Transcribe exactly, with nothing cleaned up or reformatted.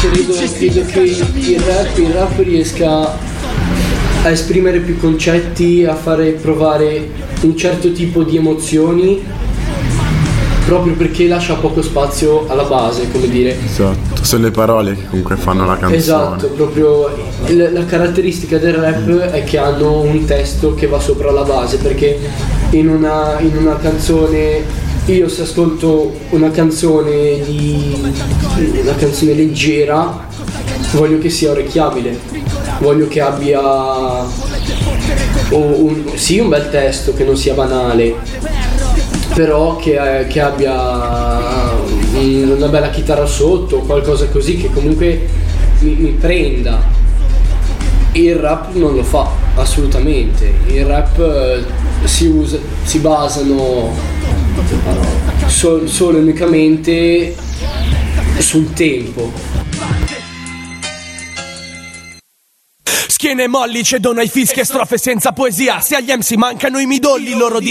credo, credo che il rap, il rap riesca a esprimere più concetti, a fare provare un certo tipo di emozioni, proprio perché lascia poco spazio alla base, come dire. Esatto, sono le parole che comunque fanno la canzone. Esatto, proprio l- la caratteristica del rap è che hanno un testo che va sopra la base, perché in una, in una canzone, io se ascolto una canzone di una canzone leggera, voglio che sia orecchiabile, voglio che abbia un, un, sì un bel testo, che non sia banale, però che, che abbia una bella chitarra sotto, qualcosa così che comunque mi, mi prenda. Il rap non lo fa assolutamente. Il rap eh, si usa, si basano so, solo e unicamente sul tempo. Schiene molli, cedono ai fischi e strofe senza poesia. Se agli M C mancano i midolli, loro di